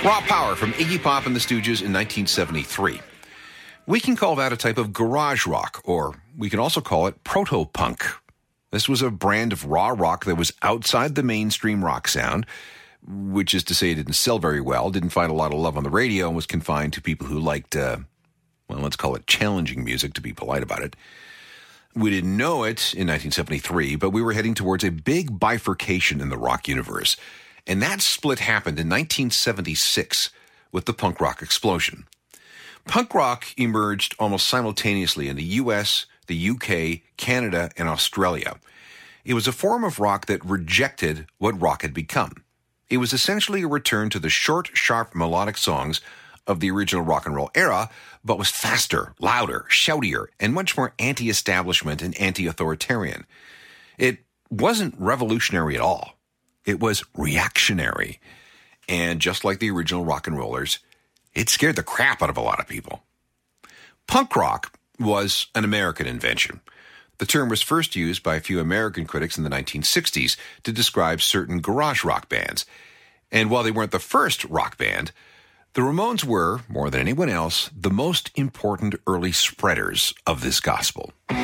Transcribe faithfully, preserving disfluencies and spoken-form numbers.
Raw Power from Iggy Pop and the Stooges in nineteen seventy-three. We can call that a type of garage rock, or we can also call it proto-punk. This was a brand of raw rock that was outside the mainstream rock sound, which is to say it didn't sell very well, didn't find a lot of love on the radio, and was confined to people who liked, uh, well, let's call it challenging music, to be polite about it. We didn't know it in nineteen seventy-three, but we were heading towards a big bifurcation in the rock universe. And that split happened in nineteen seventy-six with the punk rock explosion. Punk rock emerged almost simultaneously in the U S, the U K, Canada, and Australia. It was a form of rock that rejected what rock had become. It was essentially a return to the short, sharp, melodic songs of the original rock and roll era, but was faster, louder, shoutier, and much more anti-establishment and anti-authoritarian. It wasn't revolutionary at all. It was reactionary. And just like the original rock and rollers, it scared the crap out of a lot of people. Punk rock was an American invention. The term was first used by a few American critics in the nineteen sixties to describe certain garage rock bands. And while they weren't the first rock band, the Ramones were, more than anyone else, the most important early spreaders of this gospel.